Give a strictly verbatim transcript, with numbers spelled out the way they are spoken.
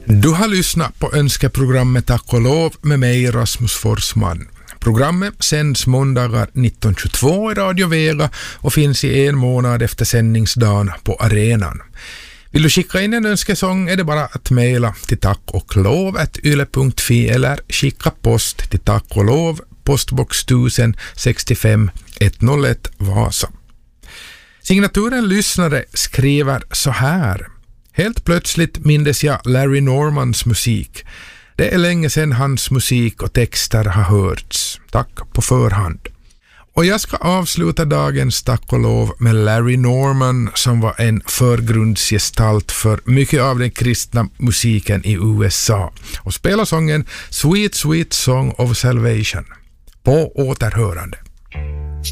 Du har lyssnat på önskeprogrammet Tack och lov med mig Rasmus Forsman. Programmet sänds måndagar nitton tjugotvå i Radio Vega och finns i en månad efter sändningsdagen på arenan. Vill du skicka in en önskesång är det bara att mejla till tack och lov at yle punkt fi eller skicka post till Tack och lov, postbox tusen sextiofem etthundraett Vasa. Signaturen lyssnare skriver så här. Helt plötsligt mindes jag Larry Normans musik. Det är länge sedan hans musik och texter har hörts. Tack på förhand. Och jag ska avsluta dagens tack och lov med Larry Norman som var en förgrundsgestalt för mycket av den kristna musiken i U S A och spela sången Sweet Sweet Song of Salvation. På återhörande.